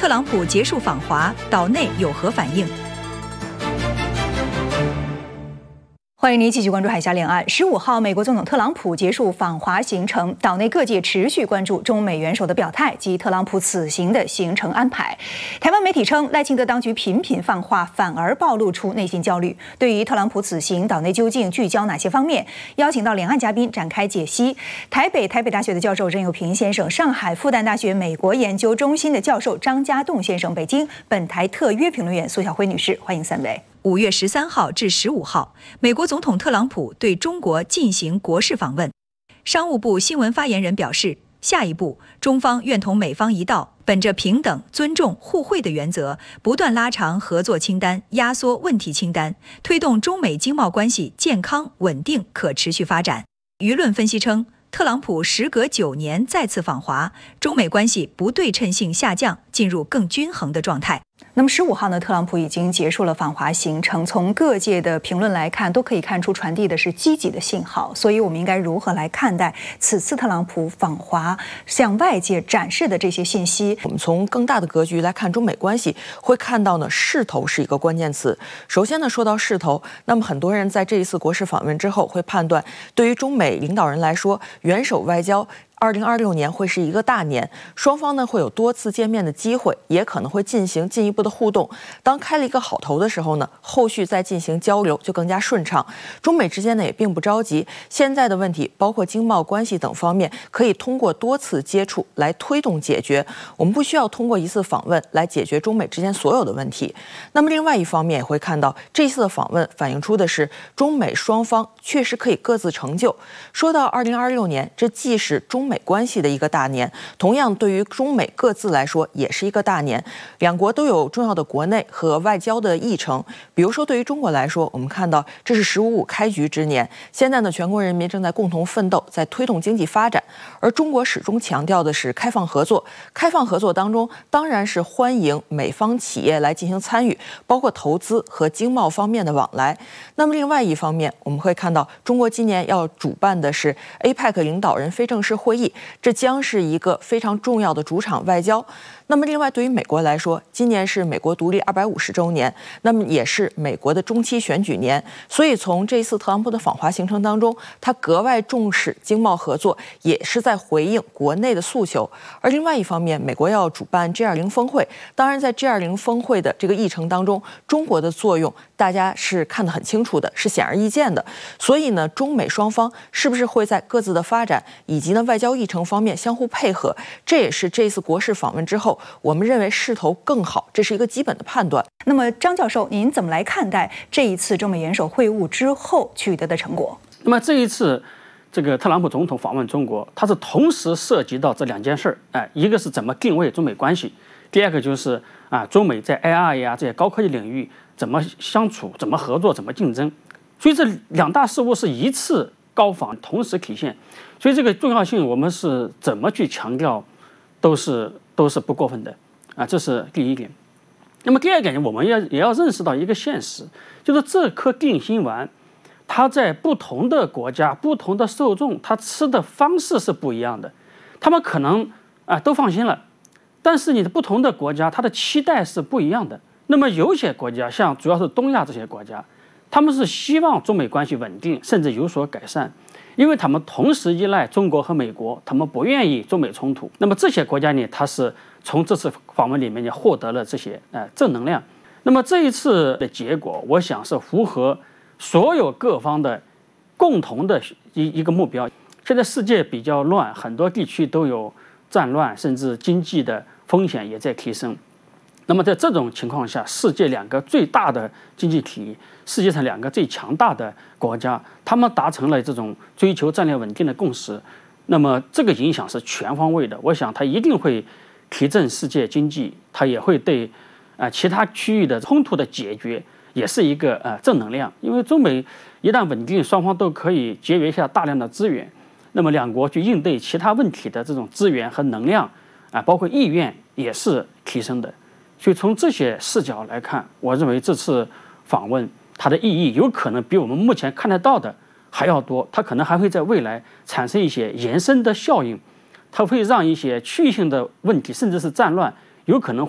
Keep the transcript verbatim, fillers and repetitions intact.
特朗普结束访华，岛内有何反应？欢迎您继续关注海峡两岸。十五号，美国总统特朗普结束访华行程，岛内各界持续关注中美元首的表态及特朗普此行的行程安排。台湾媒体称，赖清德当局频频放话，反而暴露出内心焦虑。对于特朗普此行，岛内究竟聚焦哪些方面？邀请到两岸嘉宾展开解析。台北台北大学的教授任友平先生，上海复旦大学美国研究中心的教授张家栋先生，北京本台特约评论员苏晓辉女士，欢迎三位。五月十三号至十五号，美国总统特朗普对中国进行国事访问。商务部新闻发言人表示，下一步中方愿同美方一道，本着平等、尊重、互惠的原则，不断拉长合作清单，压缩问题清单，推动中美经贸关系健康、稳定、可持续发展。舆论分析称，特朗普时隔九年再次访华，中美关系不对称性下降，进入更均衡的状态。那么十五号呢，特朗普已经结束了访华行程，从各界的评论来看，都可以看出传递的是积极的信号。所以我们应该如何来看待此次特朗普访华向外界展示的这些信息？ 我们从更大的格局来看中美关系，会看到呢，势头是一个关键词。首先呢，说到势头，那么很多人在这一次国事访问之后，会判断对于中美领导人来说，元首外交二零二六年会是一个大年，双方呢会有多次见面的机会，也可能会进行进一步的互动。当开了一个好头的时候呢，后续再进行交流就更加顺畅。中美之间呢也并不着急，现在的问题包括经贸关系等方面，可以通过多次接触来推动解决。我们不需要通过一次访问来解决中美之间所有的问题。那么另外一方面也会看到，这次的访问反映出的是中美双方确实可以各自成就。说到二零二六年，这既是中美美关系的一个大年，同样对于中美各自来说也是一个大年。两国都有重要的国内和外交的议程。比如说对于中国来说，我们看到这是十五五开局之年，现在呢全国人民正在共同奋斗，在推动经济发展。而中国始终强调的是开放合作，开放合作当中当然是欢迎美方企业来进行参与，包括投资和经贸方面的往来。那么另外一方面，我们会看到中国今年要主办的是 A P E C 领导人非正式会议，这将是一个非常重要的主场外交。那么另外对于美国来说，今年是美国独立二百五十周年，那么也是美国的中期选举年，所以从这一次特朗普的访华行程当中，他格外重视经贸合作，也是在回应国内的诉求。而另外一方面，美国要主办 G 二十 峰会，当然在 G 二十 峰会的这个议程当中，中国的作用大家是看得很清楚的，是显而易见的。所以呢，中美双方是不是会在各自的发展以及呢外交议程方面相互配合，这也是这次国事访问之后，我们认为势头更好，这是一个基本的判断。 那么张教授，您怎么来看待这一次中美元首会晤之后取得的成果？ 那么这一次这个特朗普总统访问中国，它是同时涉及到这两件事儿，哎，一个是怎么定位中美关系，第二个就是啊中美在 A I 呀这些高科技领域怎么相处、怎么合作、怎么竞争。所以这两大事务是一次高访同时体现，所以这个重要性我们是怎么去强调，都是都是不过分的啊，这是第一点。那么第二点，我们要也要认识到一个现实，就是这颗定心丸，它在不同的国家、不同的受众，它吃的方式是不一样的。他们可能啊都放心了，但是你的不同的国家，它的期待是不一样的。那么有些国家，像主要是东亚这些国家，他们是希望中美关系稳定，甚至有所改善。因为他们同时依赖中国和美国，他们不愿意中美冲突。那么这些国家呢，它是从这次访问里面呢获得了这些呃正能量。那么这一次的结果，我想是符合所有各方的共同的一一个目标。现在世界比较乱，很多地区都有战乱，甚至经济的风险也在提升。那么在这种情况下，世界两个最大的经济体，世界上两个最强大的国家，他们达成了这种追求战略稳定的共识。那么这个影响是全方位的，我想它一定会提振世界经济，它也会对啊、呃、其他区域的冲突的解决也是一个呃正能量。因为中美一旦稳定，双方都可以节约下大量的资源，那么两国去应对其他问题的这种资源和能量啊、呃，包括意愿也是提升的。所以从这些视角来看，我认为这次访问它的意义有可能比我们目前看得到的还要多，它可能还会在未来产生一些延伸的效应，它会让一些区域性的问题，甚至是战乱，有可能